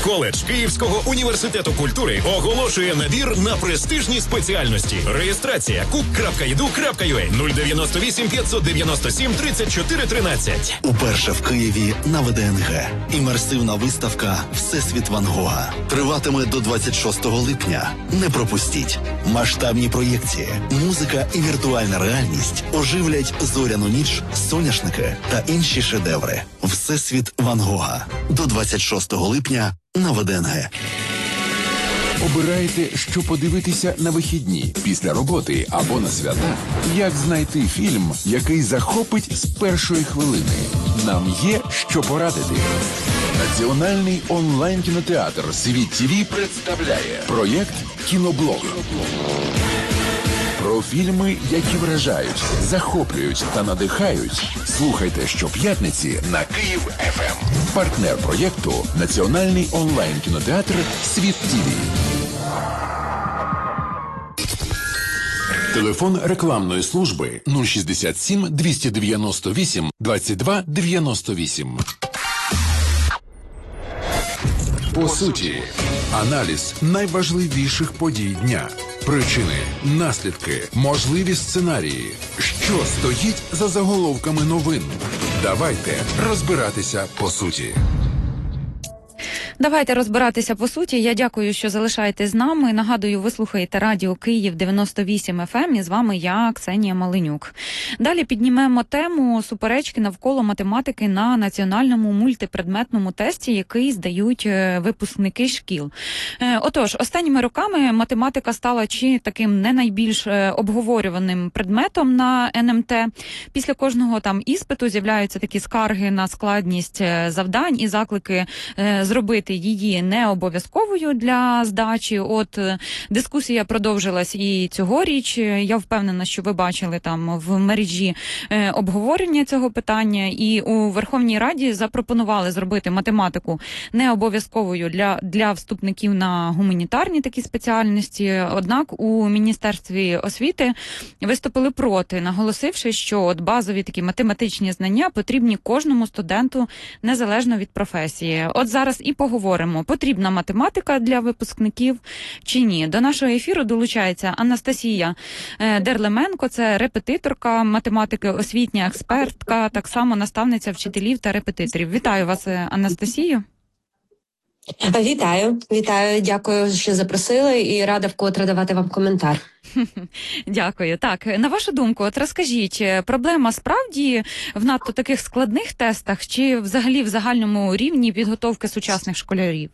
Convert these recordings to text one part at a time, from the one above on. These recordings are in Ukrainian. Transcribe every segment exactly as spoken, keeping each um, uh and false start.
Коледж Київського університету культури оголошує набір на престижні спеціальності. Реєстрація кук крапка і ді ю крапка ю а нуль дев'яносто вісім п'ятсот дев'яносто сім тридцять чотири тринадцять. Уперше в Києві на ВДНГ. Імерсивна виставка «Всесвіт Ван Гога» триватиме до двадцять шостого липня. Не пропустіть. Масштабні проєкції, музика і віртуальна реальність оживлять зоряну ніч, соняшники та інші шедеври. «Всесвіт Ван Гога» до двадцять шостого липня на ВДНГ. Обираєте, що подивитися на вихідні, після роботи або на свята? Як знайти фільм, який захопить з першої хвилини? Нам є що порадити. Національний онлайн-кінотеатр «Світ ТІВІ» представляє проєкт «Кіноблог». Про фільми, які вражають, захоплюють та надихають. Слухайте щоп'ятниці на Київ еф ем. Партнер проєкту – Національний онлайн-кінотеатр «Світ ТІВІ». Телефон рекламної служби нуль шістдесят сім двісті дев'яносто вісім двадцять два дев'яносто вісім. По суті, аналіз найважливіших подій дня. Причини, наслідки, можливі сценарії. Що стоїть за заголовками новин? Давайте розбиратися по суті. Давайте розбиратися по суті. Я дякую, що залишаєтесь з нами. Нагадую, ви слухаєте Радіо Київ дев'яносто вісім еф ем, і з вами я, Ксенія Маленюк. Далі піднімемо тему суперечки навколо математики на національному мультипредметному тесті, який здають випускники шкіл. Отож, останніми роками математика стала чи таким не найбільш обговорюваним предметом на ен ем те. Після кожного там іспиту з'являються такі скарги на складність завдань і заклики зробити її не обов'язковою для здачі. От дискусія продовжилась і цьогоріч. Я впевнена, що ви бачили там в мережі обговорення цього питання. І у Верховній Раді запропонували зробити математику не обов'язковою для, для вступників на гуманітарні такі спеціальності. Однак у Міністерстві освіти виступили проти, наголосивши, що от базові такі математичні знання потрібні кожному студенту незалежно від професії. От зараз і поговоримо, потрібна математика для випускників чи ні. До нашого ефіру долучається Анастасія Дерлеменко, це репетиторка математики, освітня експертка, так само наставниця вчителів та репетиторів. Вітаю вас, Анастасію. Вітаю, вітаю, дякую, що запросили, і рада вкотре давати вам коментар. Дякую. Так, на вашу думку, от розкажіть, проблема справді в надто таких складних тестах чи взагалі в загальному рівні підготовки сучасних школярів?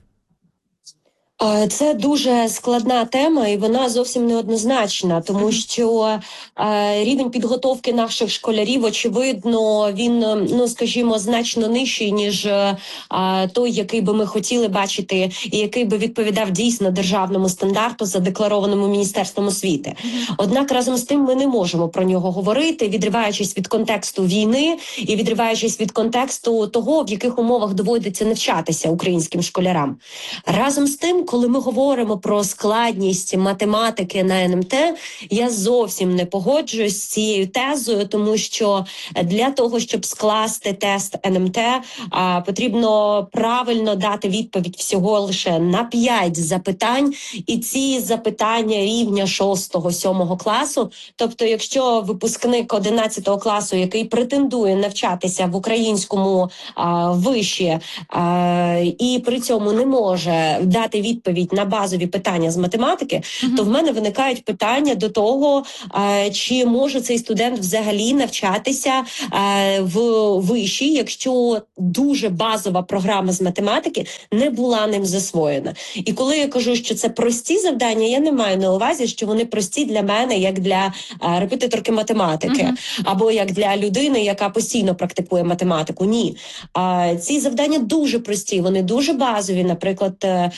Це дуже складна тема, і вона зовсім неоднозначна, тому що е, рівень підготовки наших школярів, очевидно, він, ну, скажімо, значно нижчий, ніж е, той, який би ми хотіли бачити, і який би відповідав дійсно державному стандарту, задекларованому Міністерством освіти. Однак, разом з тим, ми не можемо про нього говорити, відриваючись від контексту війни і відриваючись від контексту того, в яких умовах доводиться навчатися українським школярам. Разом з тим, коли ми говоримо про складність математики на ен ем те, я зовсім не погоджуюсь з цією тезою, тому що для того, щоб скласти тест ен ем те, потрібно правильно дати відповідь всього лише на п'ять запитань, і ці запитання рівня шостого-сьомого класу. Тобто, якщо випускник одинадцятого класу, який претендує навчатися в українському а, виші а, і при цьому не може дати відповідь відповідь на базові питання з математики, uh-huh. то в мене виникають питання до того, а, чи може цей студент взагалі навчатися а, в виші, якщо дуже базова програма з математики не була ним засвоєна. І коли я кажу, що це прості завдання, я не маю на увазі, що вони прості для мене, як для а, репетиторки математики, uh-huh. або як для людини, яка постійно практикує математику. Ні. А, ці завдання дуже прості, вони дуже базові. Наприклад, оці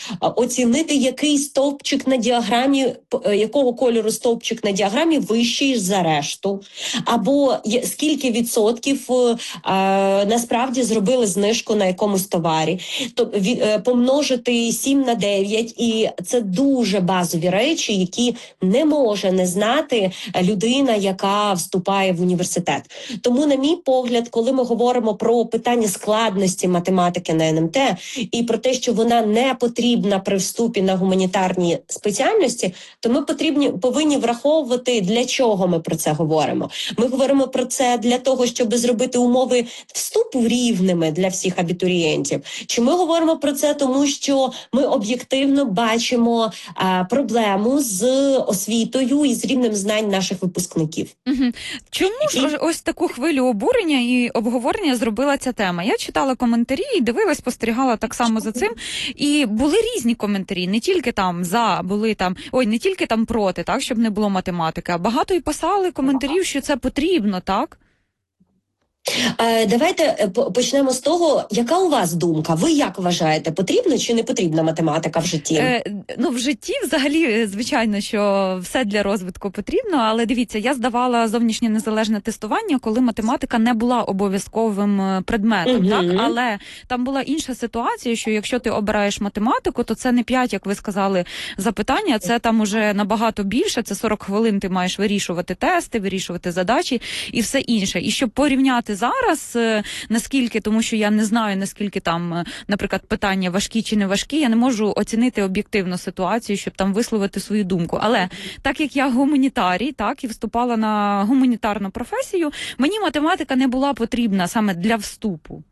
оцінити, який стовпчик на діаграмі, якого кольору стовпчик на діаграмі вищий за решту, або скільки відсотків е, насправді зробили знижку на якомусь товарі, то від, е, помножити сім на дев'ять, і це дуже базові речі, які не може не знати людина, яка вступає в університет. Тому, на мій погляд, коли ми говоримо про питання складності математики на ен ем те і про те, що вона не потрібна при вступі на гуманітарні спеціальності, то ми потрібні, повинні враховувати, для чого ми про це говоримо. Ми говоримо про це для того, щоб зробити умови вступу рівними для всіх абітурієнтів. Чи ми говоримо про це тому, що ми об'єктивно бачимо а, проблему з освітою і з рівнем знань наших випускників? Угу. Чому ж і... ось таку хвилю обурення і обговорення зробила ця тема? Я читала коментарі і дивилась, спостерігала так само за цим. І були різні коментарі, не тільки там за, були там, ой, не тільки там проти, так, щоб не було математики, а багато і писали коментарів, що це потрібно, так? Давайте почнемо з того, яка у вас думка? Ви як вважаєте, потрібна чи не потрібна математика в житті? Е, ну, в житті взагалі, звичайно, що все для розвитку потрібно, але дивіться, я здавала зовнішнє незалежне тестування, коли математика не була обов'язковим предметом, угу. так? Але там була інша ситуація, що якщо ти обираєш математику, то це не п'ять, як ви сказали, запитання, це там уже набагато більше, це сорок хвилин ти маєш вирішувати тести, вирішувати задачі і все інше. І щоб порівняти зараз, наскільки, тому що я не знаю, наскільки там, наприклад, питання важкі чи не важкі, я не можу оцінити об'єктивну ситуацію, щоб там висловити свою думку. Але так як я гуманітарій, так, і вступала на гуманітарну професію, мені математика не була потрібна саме для вступу.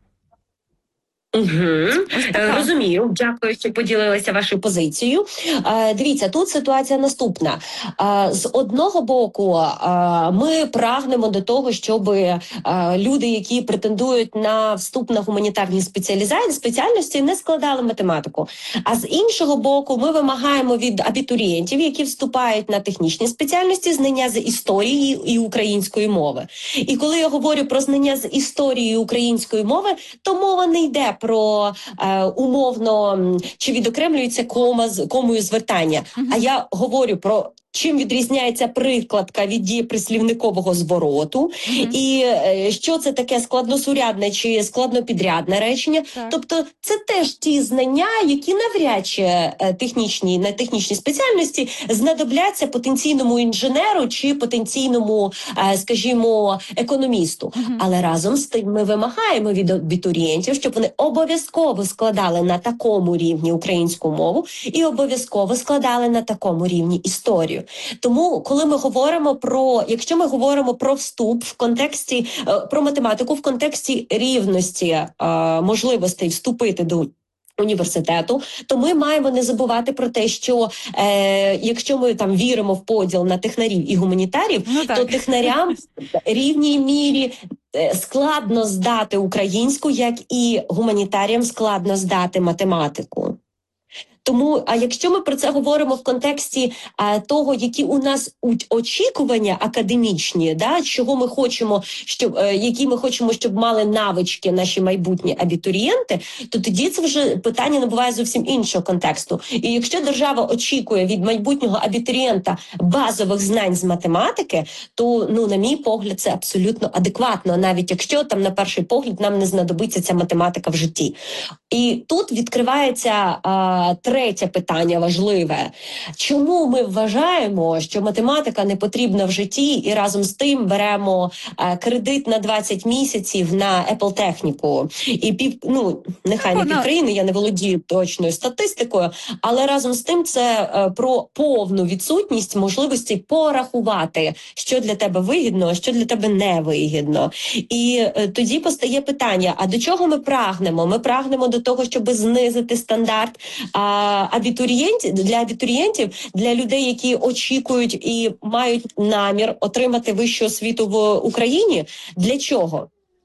Угу. Розумію. Дякую, що поділилися вашою позицією. Е, дивіться, тут ситуація наступна. Е, з одного боку, е, ми прагнемо до того, щоб е, люди, які претендують на вступ на гуманітарні спеціалізації, спеціальності, не складали математику. А з іншого боку, ми вимагаємо від абітурієнтів, які вступають на технічні спеціальності, знання з історії і української мови. І коли я говорю про знання з історії і української мови, то мова не йде про е, умовно, чи відокремлюється кома з комою звертання. Uh-huh. А я говорю про чим відрізняється прикладка від дієприслівникового звороту, uh-huh. і е, що це таке складносурядне чи складнопідрядне речення. Так. Тобто це теж ті знання, які навряд чи е, технічні, на технічній спеціальності знадобляться потенційному інженеру чи потенційному, е, скажімо, економісту. Uh-huh. Але разом з тим ми вимагаємо від абітурієнтів, щоб вони обов'язково складали на такому рівні українську мову і обов'язково складали на такому рівні історію. Тому, коли ми говоримо про, якщо ми говоримо про вступ в контексті, про математику в контексті рівності можливостей вступити до університету, то ми маємо не забувати про те, що е, якщо ми там віримо в поділ на технарів і гуманітарів, ну, то технарям в рівній мірі складно здати українську, як і гуманітаріям складно здати математику. Тому, а якщо ми про це говоримо в контексті а, того, які у нас очікування академічні, да, чого ми хочемо, щоб е, які ми хочемо, щоб мали навички наші майбутні абітурієнти, то тоді це вже питання набуває зовсім іншого контексту. І якщо держава очікує від майбутнього абітурієнта базових знань з математики, то, ну, на мій погляд, це абсолютно адекватно, навіть якщо там на перший погляд нам не знадобиться ця математика в житті. І тут відкривається а, третє питання важливе. Чому ми вважаємо, що математика не потрібна в житті і разом з тим беремо а, кредит на двадцять місяців на Apple техніку? І пів, ну, нехай не півкраїни, я не володію точною статистикою, але разом з тим це а, про повну відсутність можливості порахувати, що для тебе вигідно, а що для тебе не вигідно. І а, тоді постає питання, а до чого ми прагнемо? Ми прагнемо до того, щоб знизити стандарт а, абітурієнтів, для абітурієнтів, для людей, які очікують і мають намір отримати вищу освіту в Україні. Для чого?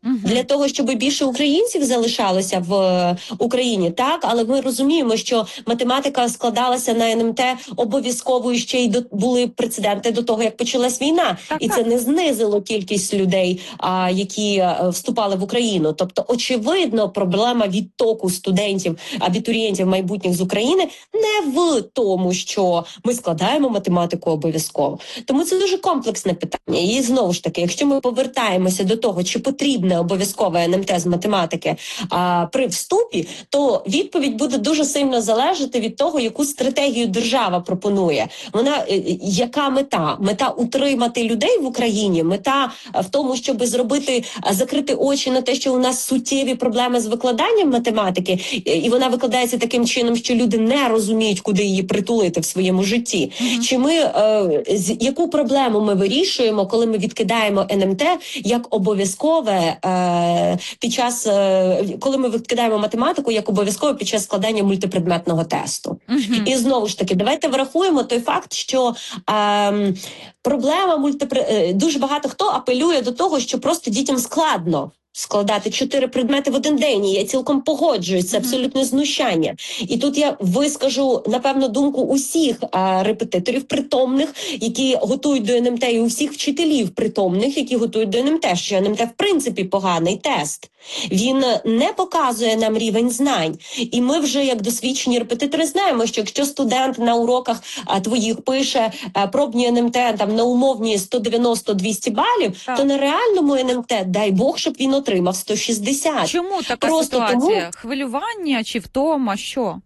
Угу. Для того, щоб більше українців залишалося в Україні, так, але ми розуміємо, що математика складалася на ен ем те обов'язково, ще й до, були прецеденти до того, як почалась війна. Так, і так. Це не знизило кількість людей, а, які а, вступали в Україну. Тобто, очевидно, проблема відтоку студентів, абітурієнтів майбутніх з України не в тому, що ми складаємо математику обов'язково. Тому це дуже комплексне питання. І знову ж таки, якщо ми повертаємося до того, чи потрібне обов'язкове ен ем те з математики а, при вступі, то відповідь буде дуже сильно залежати від того, яку стратегію держава пропонує. Вона, яка мета? Мета утримати людей в Україні, мета в тому, щоб зробити, закрити очі на те, що у нас суттєві проблеми з викладанням математики, і вона викладається таким чином, що люди не розуміють, куди її притулити в своєму житті. Mm-hmm. Чи ми, е, з, яку проблему ми вирішуємо, коли ми відкидаємо ен ем те як обов'язкове е, під час, е, коли ми відкидаємо математику як обов'язкове під час складання мультипредметного тесту. Mm-hmm. І знову ж таки, давайте врахуємо той факт, що е, проблема мультипре... дуже багато хто апелює до того, що просто дітям складно складати чотири предмети в один день. І я цілком погоджуюсь, це абсолютне знущання. І тут я вискажу, напевно, думку усіх а, репетиторів притомних, які готують до ен ем те, і усіх вчителів притомних, які готують до ен ем те, що ен ем те, в принципі, поганий тест. Він не показує нам рівень знань. І ми вже, як досвідчені репетитори, знаємо, що якщо студент на уроках а, твоїх пише а, пробні ен ем те там, на умовні сто дев'яносто - двісті балів, так. то на реальному ен ем те, дай Бог, щоб він отримав сто шістдесят. Чому така Просто ситуація? Тому... Хвилювання чи втома? Що?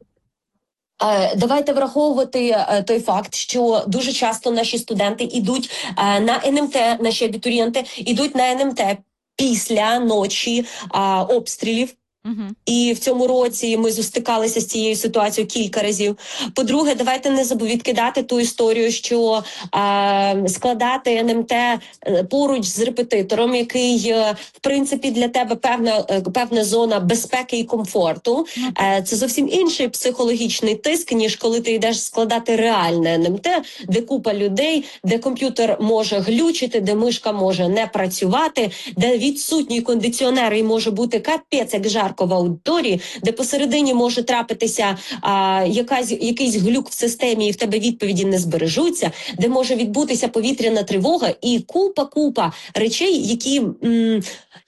Давайте враховувати той факт, що дуже часто наші студенти йдуть на ен ем те, наші абітурієнти йдуть на ен ем те після ночі а, обстрілів. Uh-huh. І в цьому році ми зустикалися з цією ситуацією кілька разів. По-друге, давайте не відкидати ту історію, що е, складати ен ем те поруч з репетитором, який, е, в принципі, для тебе певна, е, певна зона безпеки і комфорту. Е, це зовсім інший психологічний тиск, ніж коли ти йдеш складати реальне ен ем те, де купа людей, де комп'ютер може глючити, де мишка може не працювати, де відсутній кондиціонер і може бути капець, як жарко в аудиторії, де посередині може трапитися а, якась, якийсь глюк в системі і в тебе відповіді не збережуться, де може відбутися повітряна тривога і купа-купа речей, які... М-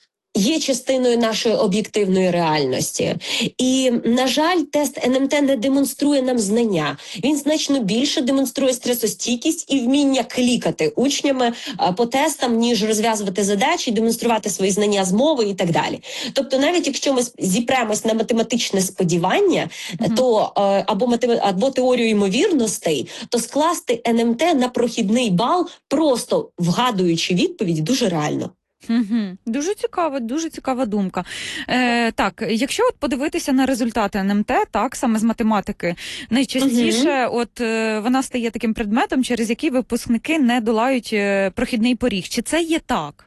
є частиною нашої об'єктивної реальності. І, на жаль, тест ен ем те не демонструє нам знання. Він значно більше демонструє стресостійкість і вміння клікати учнями а, по тестам, ніж розв'язувати задачі, демонструвати свої знання з мови і так далі. Тобто, навіть якщо ми зіпремось на математичне сподівання, mm-hmm. то а, або, матем... або теорію ймовірностей, то скласти ен ем те на прохідний бал, просто вгадуючи відповідь, дуже реально. Угу. Дуже цікава, дуже цікава думка. Е, так, якщо от подивитися на результати ен ем те, так, саме з математики, найчастіше угу. от е, вона стає таким предметом, через який випускники не долають е, прохідний поріг. Чи це є так?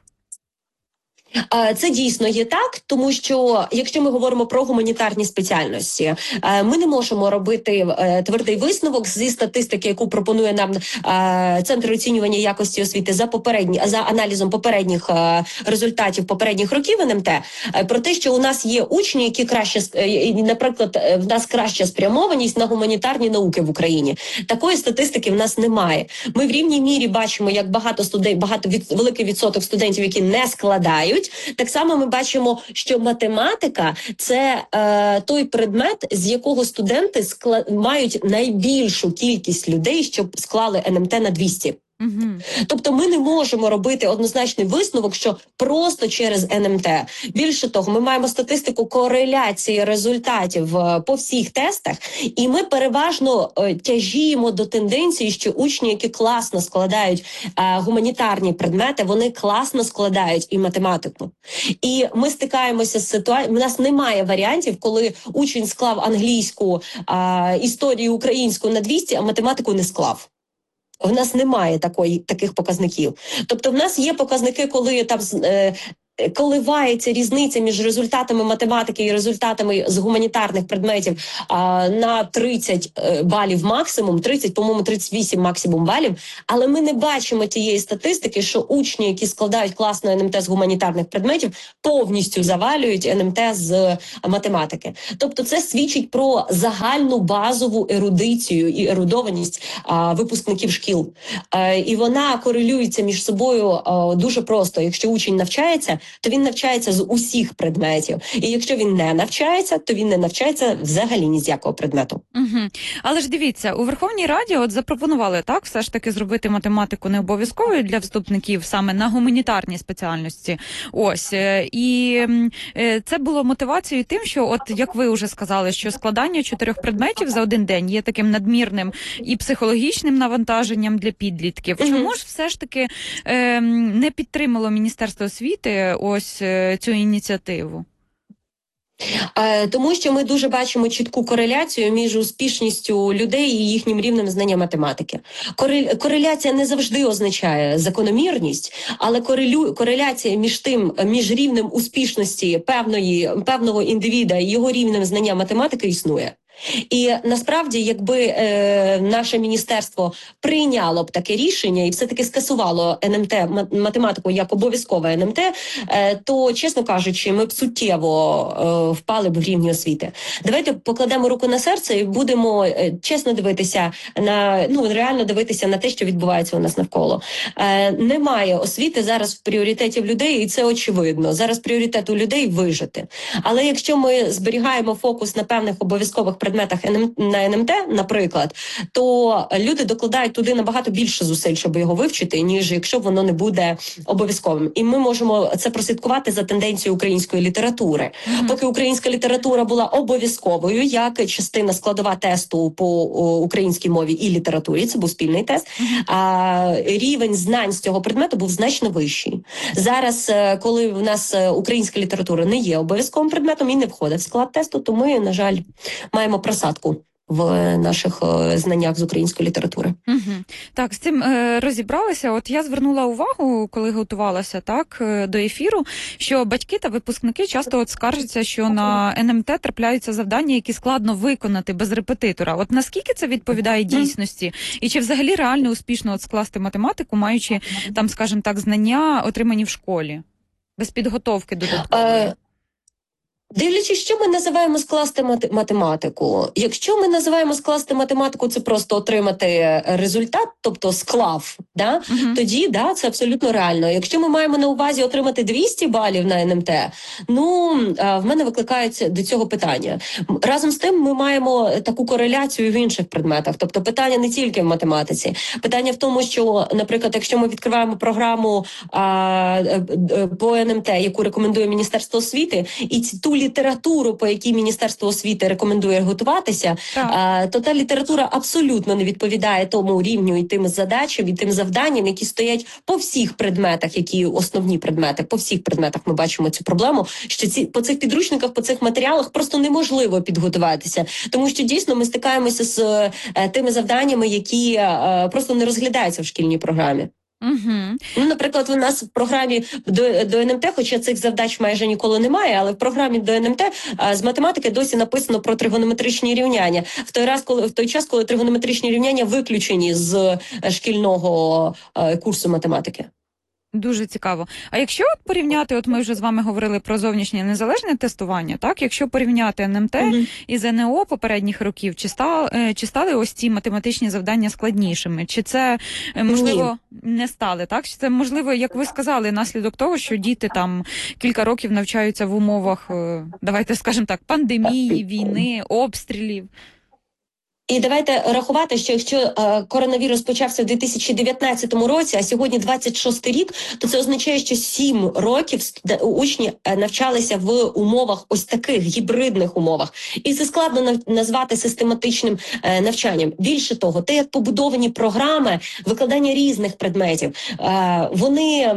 Це дійсно є так, тому що якщо ми говоримо про гуманітарні спеціальності, ми не можемо робити твердий висновок зі статистики, яку пропонує нам Центр оцінювання якості освіти за попередні за аналізом попередніх результатів попередніх років ен ем те, про те, що у нас є учні, які краще, наприклад, в нас краща спрямованість на гуманітарні науки в Україні. Такої статистики в нас немає. Ми в рівній мірі бачимо, як багато студентів, багато від великий відсоток студентів, які не складають. Так само ми бачимо, що математика – це е, той предмет, з якого студенти скла- мають найбільшу кількість людей, що склали ен ем те на двісті. Угу. Тобто ми не можемо робити однозначний висновок, що просто через ен ем те. Більше того, ми маємо статистику кореляції результатів по всіх тестах, і ми переважно е, тяжіємо до тенденції, що учні, які класно складають е, гуманітарні предмети, вони класно складають і математику. І ми стикаємося з ситуацією, у нас немає варіантів, коли учень склав англійську, е, історію українську на двісті, а математику не склав. В нас немає такої, таких показників. Тобто в нас є показники, коли там е, коливається різниця між результатами математики і результатами з гуманітарних предметів а, на тридцять балів максимум, тридцять, по-моєму, тридцять вісім максимум балів, але ми не бачимо тієї статистики, що учні, які складають класну ен ем те з гуманітарних предметів, повністю завалюють ен ем те з математики. Тобто це свідчить про загальну базову ерудицію і ерудованість а, випускників шкіл. А, і вона корелюється між собою а, дуже просто. Якщо учень навчається, то він навчається з усіх предметів. І якщо він не навчається, то він не навчається взагалі ні з якого предмету. Угу. Але ж дивіться, у Верховній Раді от запропонували так все ж таки зробити математику не обов'язковою для вступників саме на гуманітарні спеціальності. Ось. І це було мотивацією тим, що от як ви вже сказали, що складання чотирьох предметів за один день є таким надмірним і психологічним навантаженням для підлітків. Угу. Чому ж все ж таки е, не підтримало Міністерство освіти ось цю ініціативу? Тому що ми дуже бачимо чітку кореляцію між успішністю людей і їхнім рівнем знання математики. Кореляція не завжди означає закономірність, але корелю... кореляція між тим, між рівнем успішності певної, певного індивіда і його рівнем знання математики існує. І насправді, якби е, наше міністерство прийняло б таке рішення і все-таки скасувало ен ем те, математику як обов'язкове ен ем те, е, то, чесно кажучи, ми б суттєво е, впали б в рівні освіти. Давайте покладемо руку на серце і будемо е, чесно дивитися на, ну, реально дивитися на те, що відбувається у нас навколо. Е, немає освіти зараз в пріоритеті в людей, і це очевидно. Зараз пріоритет у людей вижити. Але якщо ми зберігаємо фокус на певних обов'язкових предметах на ен ем те, наприклад, то люди докладають туди набагато більше зусиль, щоб його вивчити, ніж якщо воно не буде обов'язковим. І ми можемо це прослідкувати за тенденцією української літератури. Mm-hmm. Поки українська література була обов'язковою, як частина складова тесту по українській мові і літературі, це був спільний тест, mm-hmm. а рівень знань з цього предмету був значно вищий. Зараз, коли в нас українська література не є обов'язковим предметом і не входить в склад тесту, то ми, на жаль, маємо просадку в наших е, знаннях з української літератури. Угу. Так, з цим е, розібралися. От я звернула увагу, коли готувалася так е, до ефіру, що батьки та випускники часто от скаржаться, що на ен ем те трапляються завдання, які складно виконати без репетитора. От наскільки це відповідає дійсності? І чи взагалі реально успішно от скласти математику, маючи там, скажімо так, знання, отримані в школі, без підготовки додаткової? Дивлячись, що ми називаємо скласти математику. Якщо ми називаємо скласти математику, це просто отримати результат, тобто склав, да? Uh-huh. тоді да, це абсолютно реально. Якщо ми маємо на увазі отримати двісті балів на ен ем те, ну, в мене викликаються до цього питання. Разом з тим ми маємо таку кореляцію в інших предметах. Тобто питання не тільки в математиці. Питання в тому, що, наприклад, якщо ми відкриваємо програму а, по ен ем те, яку рекомендує Міністерство освіти, і ту літературу, по якій Міністерство освіти рекомендує готуватися, а, то та література абсолютно не відповідає тому рівню і тим задачам, і тим завданням, які стоять по всіх предметах, які основні предмети, по всіх предметах ми бачимо цю проблему, що ці, по цих підручниках, по цих матеріалах просто неможливо підготуватися, тому що дійсно ми стикаємося з е, тими завданнями, які е, просто не розглядаються в шкільній програмі. Угу. Ну, наприклад, у нас в програмі до, до ен ем те, хоча цих завдач майже ніколи немає, але в програмі до ен ем те а, з математики досі написано про тригонометричні рівняння. В той раз, коли в той час, коли тригонометричні рівняння виключені з шкільного а, курсу математики. Дуже цікаво. А якщо от порівняти, от ми вже з вами говорили про зовнішнє незалежне тестування, так? Якщо порівняти ен ем те uh-huh. із ен е о попередніх років, чи стали, чи стали ось ці математичні завдання складнішими? Чи це, можливо, Ні. не стали, так? Чи це, можливо, як ви сказали, наслідок того, що діти там кілька років навчаються в умовах, давайте скажемо так, пандемії, війни, обстрілів? І давайте рахувати, що якщо е, коронавірус почався в дві тисячі дев'ятнадцятому році, а сьогодні двадцять шостий рік, то це означає, що сім років учні навчалися в умовах, ось таких гібридних умовах. І це складно назвати систематичним е, навчанням. Більше того, те, як побудовані програми викладання різних предметів, е, вони...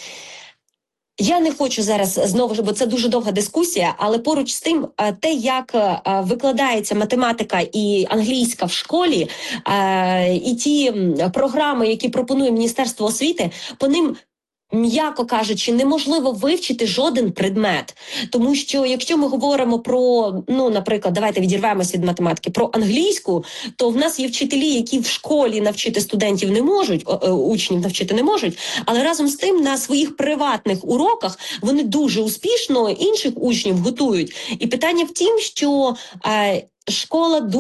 Я не хочу зараз знову ж, бо це дуже довга дискусія, але поруч з тим, те, як викладається математика і англійська в школі, і ті програми, які пропонує Міністерство освіти, по ним м'яко кажучи, неможливо вивчити жоден предмет. Тому що якщо ми говоримо про, ну, наприклад, давайте відірвемось від математики, про англійську, то в нас є вчителі, які в школі навчити студентів не можуть, учнів навчити не можуть, але разом з тим на своїх приватних уроках вони дуже успішно інших учнів готують. І питання в тім, що е, школа дуже